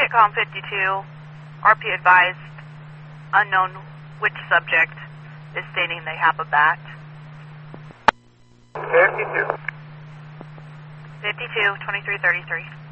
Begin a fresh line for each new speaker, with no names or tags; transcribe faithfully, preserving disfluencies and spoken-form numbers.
Sitcom fifty-two, R P advised, unknown which subject is stating they have a bat.
fifty-two.
fifty-two, twenty-three thirty-three.